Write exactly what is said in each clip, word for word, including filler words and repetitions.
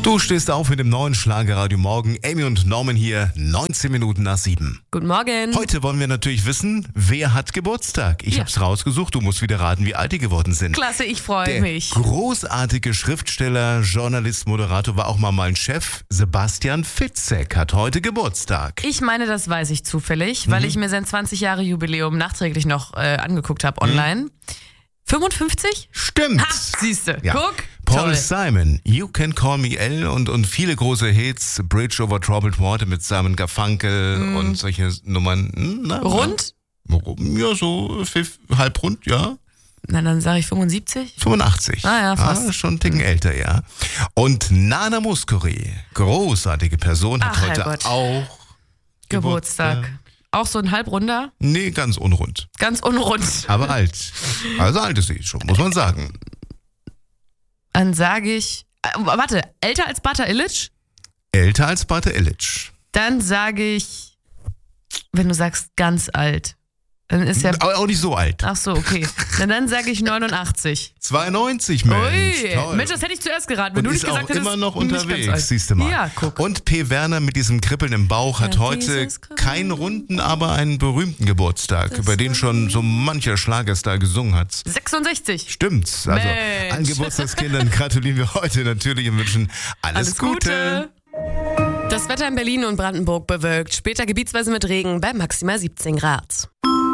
Du stehst auf mit dem neuen Schlagerradio Morgen. Amy und Norman hier, neunzehn Minuten nach sieben. Guten Morgen. Heute wollen wir natürlich wissen, wer hat Geburtstag? Ich Ja. hab's rausgesucht, du musst wieder raten, wie alt die geworden sind. Klasse, ich freue Der mich. großartige Schriftsteller, Journalist, Moderator, war auch mal mein Chef. Sebastian Fitzek hat heute Geburtstag. Ich meine, das weiß ich zufällig, weil ich mir sein zwanzig Jahre Jubiläum nachträglich noch äh, angeguckt habe online. fünfundfünfzig? Stimmt. Ha, siehste. Ja. Guck. Paul Toll. Simon, You Can Call Me L und, und viele große Hits, Bridge Over Troubled Water mit Simon Garfunkel und solche Nummern. Na, Rund? Na, ja, so pfiff, halb rund, ja. Na, dann sage ich fünfundsiebzig. fünfundachtzig. Ah ja, fast. Ah, schon einen Ticken älter, ja. Und Nana Mouskouri, großartige Person, hat Ach, heute Herrgott. auch Geburtstag. Auch so ein halbrunder? Nee, ganz unrund. Ganz unrund. Aber alt. Also alt ist sie schon, muss man sagen. Dann sage ich, äh, warte, älter als Bata Illich? Älter als Bate Illich. Dann sage ich, wenn du sagst ganz alt, dann ist er... Aber auch nicht so alt. Ach so, okay. Na, dann sage ich neunundachtzig. zweiundneunzig, Mensch. Ui, Toll. Mensch, das hätte ich zuerst geraten, wenn Und du ist nicht gesagt auch hättest. immer noch nicht ganz unterwegs, alt. siehst du mal. Ja, guck. Und P. Werner mit diesem Kribbeln im Bauch hat Ja, heute dieses Kribbeln. keinen runden, aber einen berühmten Geburtstag, über den schon so mancher Schlagerstar gesungen hat. sechsundsechzig. Stimmt's. Also Mensch. allen Geburtstagskindern gratulieren wir heute natürlich und wünschen alles, Alles Gute. Das Wetter in Berlin und Brandenburg bewölkt. Später gebietsweise mit Regen bei maximal siebzehn Grad.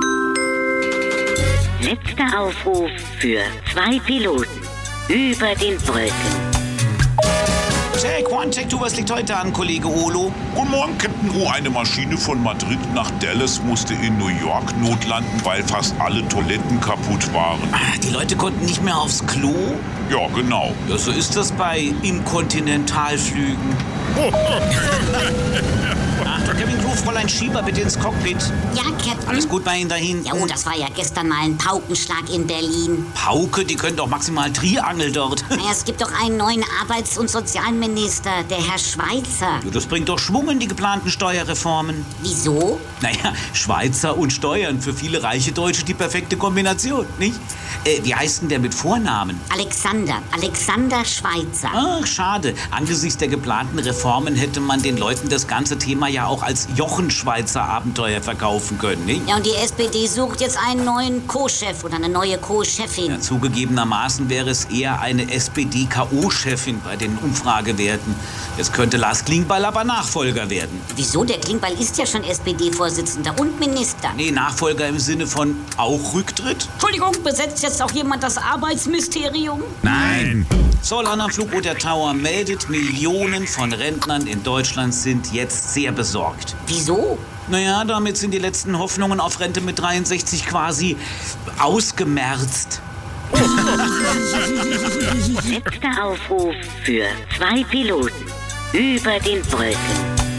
Letzter Aufruf für zwei Piloten über den Wolken. Check, one, check, two, was liegt heute an, Kollege Olo? Guten Morgen, Captain O. Eine Maschine von Madrid nach Dallas musste in New York notlanden, weil fast alle Toiletten kaputt waren. Ah, die Leute konnten nicht mehr aufs Klo? Ja, genau. Ja, so ist das bei Inkontinentalflügen. Achtung, Kevin Crew, Fräulein Schieber, bitte ins Cockpit. Ja, Captain. Alles gut bei Ihnen dahin? Ja, oh, das war ja gestern mal ein Paukenschlag in Berlin. Pauke, die können doch maximal Triangel dort. Naja, es gibt doch einen neuen Arbeits- und Sozialminister, der Herr Schweizer. Das bringt doch Schwung in die geplanten Steuerreformen. Wieso? Naja, Schweizer und Steuern, für viele reiche Deutsche die perfekte Kombination, nicht? Äh, wie heißt denn der mit Vornamen? Alexander. Alexander Schweizer. Ach, schade. Angesichts der geplanten Reformen hätte man den Leuten das ganze Thema ja auch als Jochen-Schweizer Abenteuer verkaufen können, nicht? Ja, und die S P D sucht jetzt einen neuen Co-Chef oder eine neue Co-Chefin. Ja, zugegebenermaßen wäre es eher eine S P D-K O-Chefin bei den Umfragewerten. Jetzt könnte Lars Klingbeil aber Nachfolger werden. Wieso? Der Klingbeil ist ja schon S P D-Vorsitzender und Minister. Nee, Nachfolger im Sinne von auch Rücktritt? Entschuldigung, besetzt jetzt auch jemand das Arbeitsmysterium? Nein. Zollern am Flug der Tower meldet, Millionen von Rentnern in Deutschland sind jetzt sehr besorgt. Wieso? Naja, damit sind die letzten Hoffnungen auf Rente mit dreiundsechzig quasi ausgemerzt. Letzter Aufruf für zwei Piloten über den Wolken.